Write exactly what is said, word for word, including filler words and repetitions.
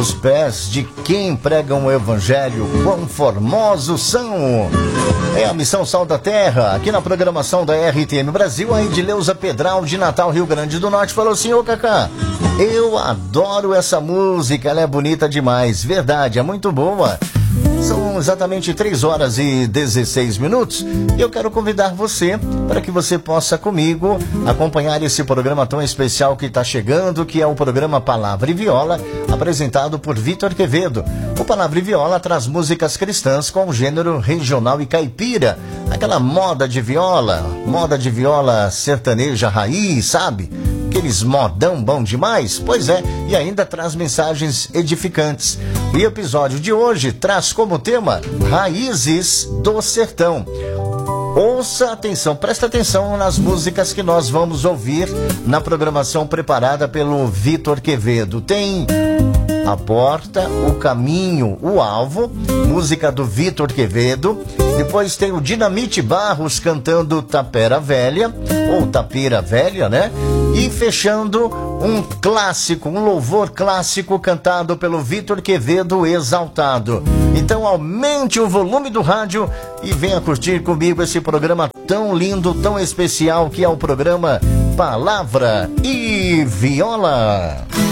Os pés de quem pregam o evangelho, quão formosos são. É a Missão Sal da Terra, aqui na programação da R T M Brasil. A Edileuza Pedral, de Natal, Rio Grande do Norte, falou assim: ô Cacá, eu adoro essa música, ela é bonita demais. Verdade, é muito boa. São exatamente três horas e dezesseis minutos e eu quero convidar você para que você possa comigo acompanhar esse programa tão especial que está chegando, que é o programa Palavra e Viola, apresentado por Vitor Quevedo. O Palavra e Viola traz músicas cristãs com o gênero regional e caipira, aquela moda de viola, moda de viola sertaneja raiz, sabe? Aqueles modão bom demais? Pois é, e ainda traz mensagens edificantes. O episódio de hoje traz como tema Raízes do Sertão. Ouça atenção, presta atenção nas músicas que nós vamos ouvir na programação preparada pelo Vitor Quevedo. Tem A Porta, O Caminho, O Alvo, música do Vitor Quevedo. Depois tem o Dinamite Barros cantando Tapera Velha, ou Tapira Velha, né? E fechando um clássico, um louvor clássico cantado pelo Vitor Quevedo, Exaltado. Então aumente o volume do rádio e venha curtir comigo esse programa tão lindo, tão especial, que é o programa Palavra e Viola.